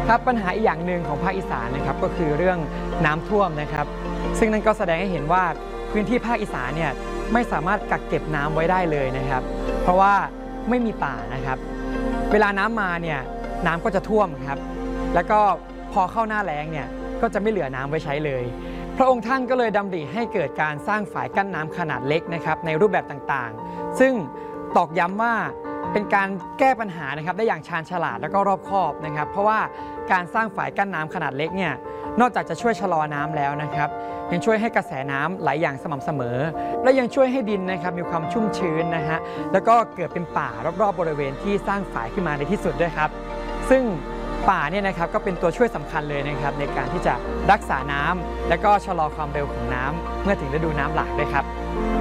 ครับปัญหาอีกอย่างหนึ่งของภาคอีสานนะครับก็คือเรื่องน้ำท่วมนะครับซึ่งนั่นก็แสดงให้เห็นว่าพื้นที่ภาคอีสานเนี่ยไม่สามารถกักเก็บน้ำไว้ได้เลยนะครับเพราะว่าไม่มีป่านะครับเวลาน้ำมาเนี่ยน้ำก็จะท่วมครับแล้วก็พอเข้าหน้าแล้งเนี่ยก็จะไม่เหลือน้ำไว้ใช้เลยพระองค์ท่านก็เลยดำริให้เกิดการสร้างฝายกั้นน้ำขนาดเล็กนะครับในรูปแบบต่างๆซึ่งตอกย้ำว่าเป็นการแก้ปัญหานะครับได้อย่างชาญฉลาดและก็รอบคอบนะครับเพราะว่าการสร้างฝายกั้นน้ำขนาดเล็กเนี่ยนอกจากจะช่วยชะลอน้ำแล้วนะครับยังช่วยให้กระแสน้ำไหลอย่างสม่ำเสมอและยังช่วยให้ดินนะครับมีความชุ่มชื้นนะฮะแล้วก็เกิดเป็นป่ารอบๆบริเวณที่สร้างฝายขึ้นมาในที่สุดด้วยครับซึ่งป่าเนี่ยนะครับก็เป็นตัวช่วยสำคัญเลยนะครับในการที่จะรักษาน้ำและก็ชะลอความเร็วของน้ำเมื่อถึงฤดูน้ำหลากด้วยครับ